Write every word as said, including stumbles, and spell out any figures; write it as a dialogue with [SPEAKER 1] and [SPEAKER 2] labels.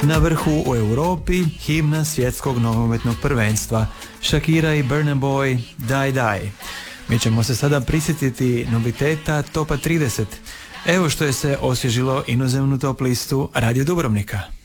[SPEAKER 1] Na vrhu u Europi himna svjetskog nogometnog prvenstva Shakira i Burna Boy Die Die. Mi ćemo se sada prisjetiti noviteta Topa trideset. Evo što je se osvježilo inozemnu top listu Radio Dubrovnika.